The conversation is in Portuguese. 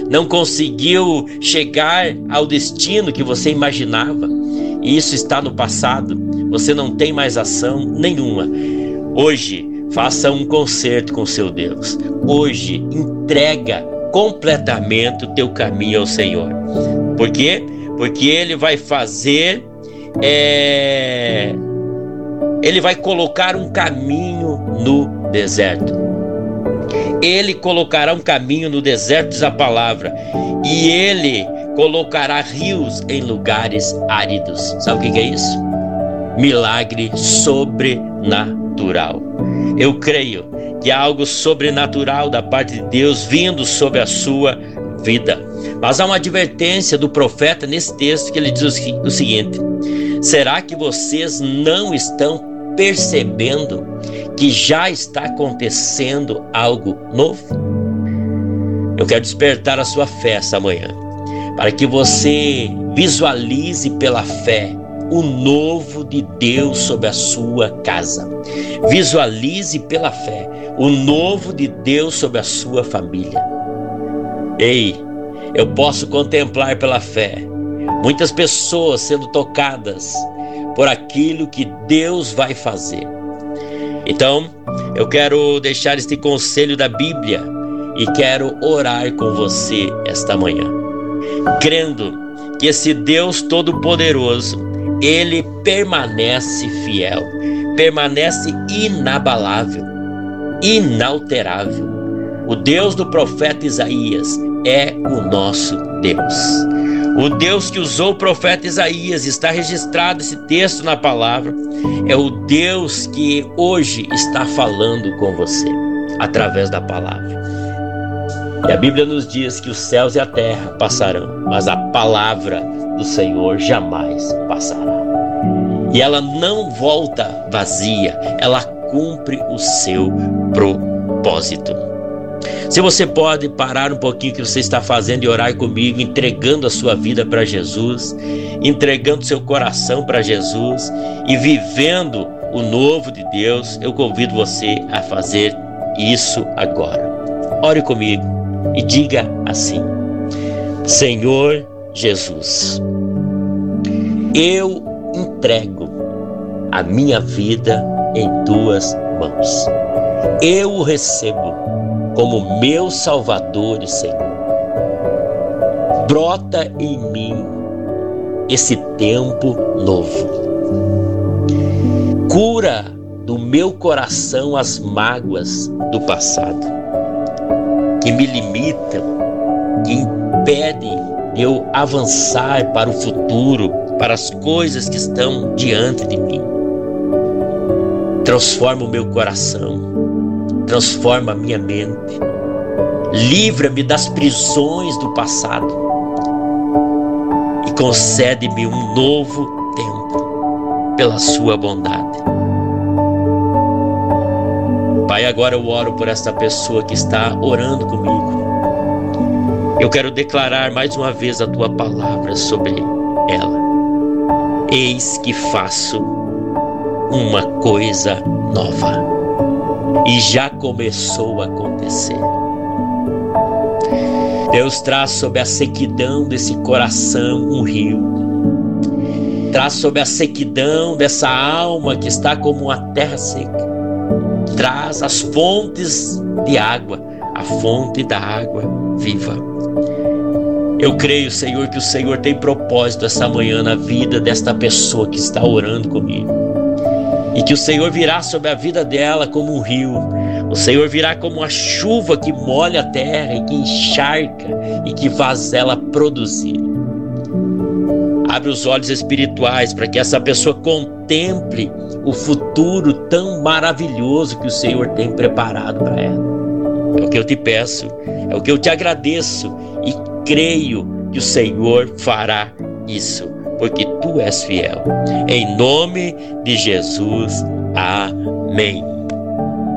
não conseguiu chegar ao destino que você imaginava. Isso está no passado, você não tem mais ação nenhuma. Hoje, faça um concerto com seu Deus. Hoje, entrega completamente o teu caminho ao Senhor. Por quê? Porque Ele vai fazer, Ele vai colocar um caminho no deserto. Ele colocará um caminho no deserto, diz a palavra, e Ele colocará rios em lugares áridos. Sabe o que é isso? Milagre sobrenatural. Eu creio que há algo sobrenatural da parte de Deus vindo sobre a sua vida. Mas há uma advertência do profeta nesse texto que ele diz o seguinte: será que vocês não estão percebendo que já está acontecendo algo novo? Eu quero despertar a sua fé essa manhã, para que você visualize pela fé o novo de Deus sobre a sua casa. Visualize pela fé o novo de Deus sobre a sua família. Ei, eu posso contemplar pela fé muitas pessoas sendo tocadas por aquilo que Deus vai fazer. Então, eu quero deixar este conselho da Bíblia e quero orar com você esta manhã, crendo que esse Deus Todo-Poderoso, Ele permanece fiel, permanece inabalável, inalterável. O Deus do profeta Isaías é o nosso Deus. O Deus que usou o profeta Isaías, está registrado esse texto na palavra, é o Deus que hoje está falando com você, através da palavra. E a Bíblia nos diz que os céus e a terra passarão, mas a palavra do Senhor jamais passará. E ela não volta vazia, ela cumpre o seu propósito. Se você pode parar um pouquinho o que você está fazendo e orar comigo, entregando a sua vida para Jesus, entregando seu coração para Jesus e vivendo o novo de Deus, eu convido você a fazer isso agora. Ore comigo e diga assim: Senhor Jesus, eu entrego a minha vida em tuas mãos. Eu o recebo como meu Salvador e Senhor. Brota em mim esse tempo novo. Cura do meu coração as mágoas do passado, que me limitam, que impedem de eu avançar para o futuro, para as coisas que estão diante de mim. Transforma o meu coração, transforma a minha mente, livra-me das prisões do passado e concede-me um novo tempo pela sua bondade. Pai, agora eu oro por esta pessoa que está orando comigo. Eu quero declarar mais uma vez a tua palavra sobre ela. Eis que faço uma coisa nova. E já começou a acontecer. Deus traz sobre a sequidão desse coração um rio. Traz sobre a sequidão dessa alma que está como uma terra seca. Traz as fontes de água, a fonte da água viva. Eu creio, Senhor, que o Senhor tem propósito essa manhã na vida desta pessoa que está orando comigo. E que o Senhor virá sobre a vida dela como um rio. O Senhor virá como uma chuva que molha a terra e que encharca e que faz ela produzir. Abre os olhos espirituais para que essa pessoa contemple o futuro tão maravilhoso que o Senhor tem preparado para ela. É o que eu te peço, é o que eu te agradeço e creio que o Senhor fará isso, porque tu és fiel. Em nome de Jesus, amém.